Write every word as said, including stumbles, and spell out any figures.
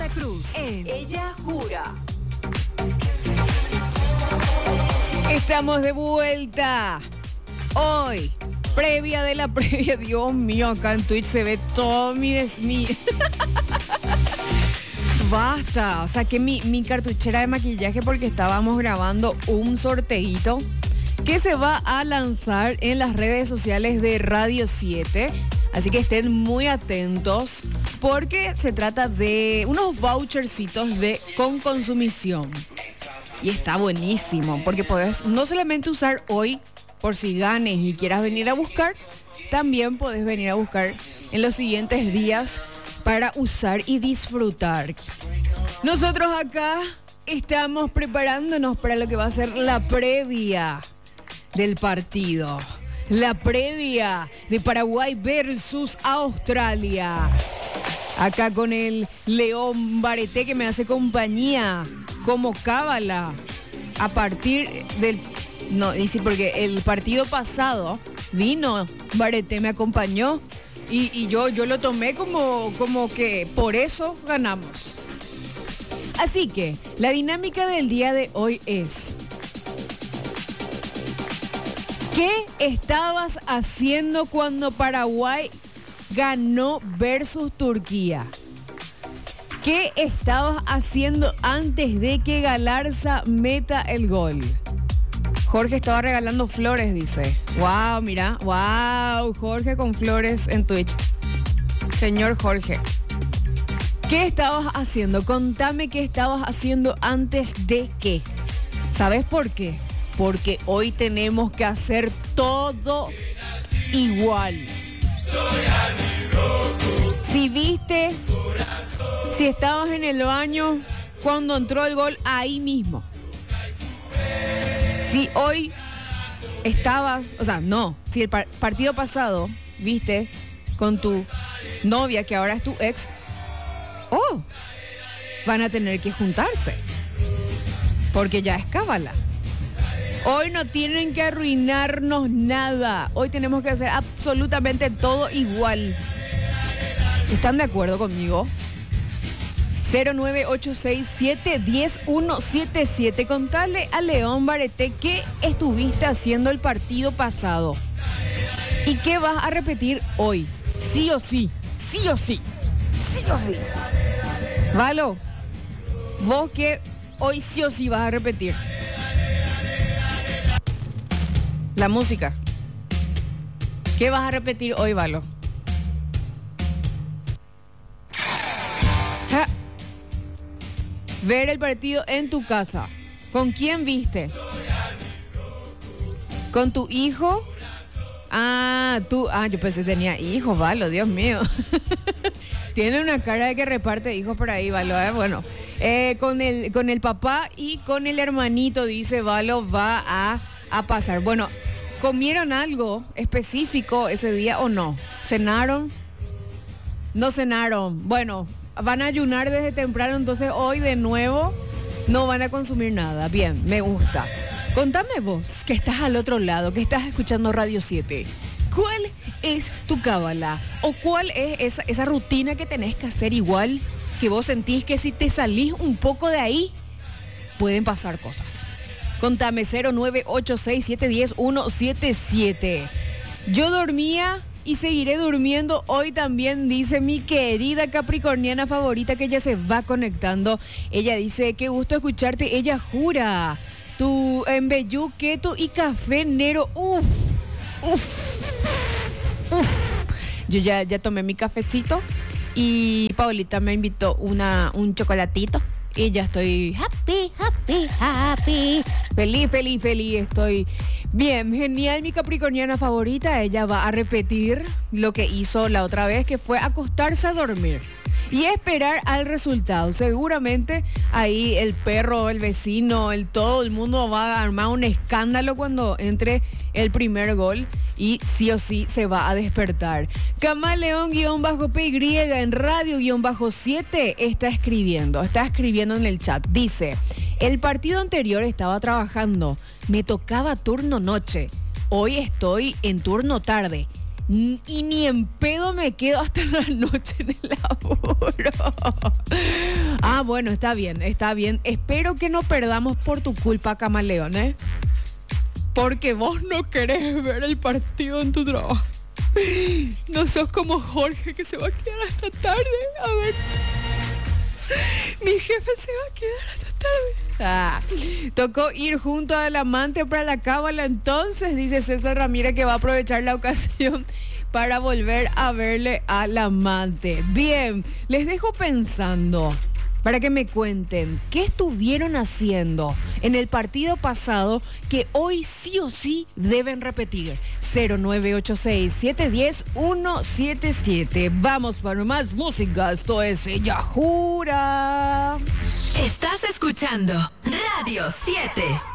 Cruz en Ella Jura. Estamos de vuelta. Hoy, previa de la previa. Dios mío, acá en Twitch se ve todo mi... Des, mi... Basta, o sea que mi, mi cartuchera de maquillaje, porque estábamos grabando un sorteíto que se va a lanzar en las redes sociales de Radio siete. Así que estén muy atentos porque se trata de unos vouchercitos de con consumición. Y está buenísimo porque podés no solamente usar hoy por si ganes y quieras venir a buscar, también podés venir a buscar en los siguientes días para usar y disfrutar. Nosotros acá estamos preparándonos para lo que va a ser la previa del partido. La previa de Paraguay versus Australia. Acá con el León Bareté que me hace compañía como cábala a partir del... No, dice porque el partido pasado vino Bareté, me acompañó y, y yo, yo lo tomé como, como que por eso ganamos. Así que la dinámica del día de hoy es: ¿qué estabas haciendo cuando Paraguay ganó versus Turquía? ¿Qué estabas haciendo antes de que Galarza meta el gol? Jorge estaba regalando flores, dice. Wow, mira, wow, Jorge con flores en Twitch. Señor Jorge, ¿qué estabas haciendo? Contame qué estabas haciendo antes de que. ¿Sabes por qué? Porque hoy tenemos que hacer todo igual. Si viste, si estabas en el baño cuando entró el gol, ahí mismo. Si hoy estabas, o sea, no, si el par- partido pasado viste con tu novia, que ahora es tu ex, oh, van a tener que juntarse, porque ya es cábala. Hoy no tienen que arruinarnos nada. Hoy tenemos que hacer absolutamente todo igual. ¿Están de acuerdo conmigo? cero nueve ocho seis siete uno cero uno siete siete. Contale a León Bareté qué estuviste haciendo el partido pasado y qué vas a repetir hoy. Sí o sí, sí o sí, sí o sí. Valo, vos que hoy sí o sí vas a repetir. La música. ¿Qué vas a repetir hoy, Valo? Ja. Ver el partido en tu casa. ¿Con quién viste? ¿Con tu hijo? Ah, tú. Ah, yo pensé que tenía hijos, Valo, Dios mío. Tiene una cara de que reparte hijos por ahí, Valo. ¿eh? Bueno, eh, con el, con el papá y con el hermanito, dice Valo, va a, a pasar. Bueno, ¿comieron algo específico ese día o no? ¿Cenaron? No cenaron. Bueno, van a ayunar desde temprano, entonces hoy de nuevo no van a consumir nada. Bien, me gusta. Contame vos, que estás al otro lado, que estás escuchando Radio siete. ¿Cuál es tu cábala? ¿O cuál es esa, esa rutina que tenés que hacer igual? Que vos sentís que si te salís un poco de ahí, pueden pasar cosas. Contame cero nueve ocho seis siete uno cero uno siete siete. Yo dormía y seguiré durmiendo hoy también, dice mi querida capricorniana favorita, que ya se va conectando. Ella dice, qué gusto escucharte. Ella jura, tu embellú, keto y café negro. Uf, uf, uf. Yo ya, ya tomé mi cafecito y Paulita me invitó una, un chocolatito. Y ya estoy happy, happy, happy. Feliz, feliz, feliz estoy. Bien, genial, mi capricorniana favorita. Ella va a repetir lo que hizo la otra vez, que fue acostarse a dormir y esperar al resultado. Seguramente ahí el perro, el vecino, el todo el mundo va a armar un escándalo cuando entre el primer gol y sí o sí se va a despertar. Camaleón-P Y en radio-siete está escribiendo, está escribiendo en el chat. Dice, el partido anterior estaba trabajando, me tocaba turno noche, hoy estoy en turno tarde. Y ni en pedo me quedo hasta la noche en el laburo. Ah, bueno, está bien, está bien. Espero que no perdamos por tu culpa, Camaleón, ¿eh? Porque vos no querés ver el partido en tu trabajo. No sos como Jorge, que se va a quedar hasta tarde. A ver, mi jefe se va a quedar hasta tarde. Ah, tocó ir junto al amante para la cábala. Entonces, dice César Ramírez, que va a aprovechar la ocasión para volver a verle al amante. Bien, les dejo pensando para que me cuenten qué estuvieron haciendo en el partido pasado que hoy sí o sí deben repetir. Cero nueve ocho seis, siete uno cero, uno siete siete. Vamos para más música. Esto es Ella Jura. Estás escuchando Radio siete.